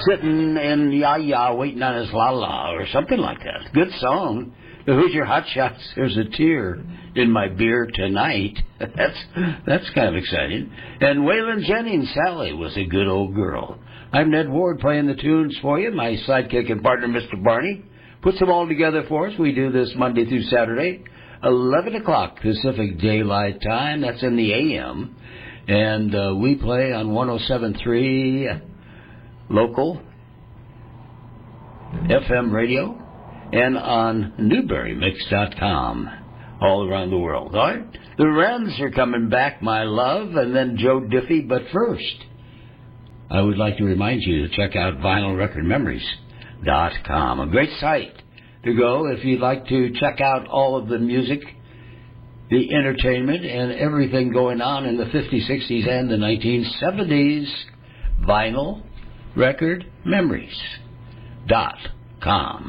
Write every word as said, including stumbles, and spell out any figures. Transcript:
Sitting in Ya-Ya waiting on his la-la or something like that. Good song. The Hoosier Hot Shots, There's a Tear in My Beer Tonight. That's that's kind of exciting. And Waylon Jennings, Sally, was a good old girl. I'm Ned Ward playing the tunes for you. My sidekick and partner, Mister Barney, puts them all together for us. We do this Monday through Saturday, eleven o'clock Pacific Daylight Time. That's in the A M. And uh, we play on one oh seven point three local F M radio and on Newberry Mix dot com all around the world. All right? The Wrens are coming back, my love, and then Joe Diffie. But first, I would like to remind you to check out vinyl record memories dot com, a great site to go if you'd like to check out all of the music, the entertainment, and everything going on in the fifties, sixties, and the nineteen seventies. Vinyl Record Memories dot com.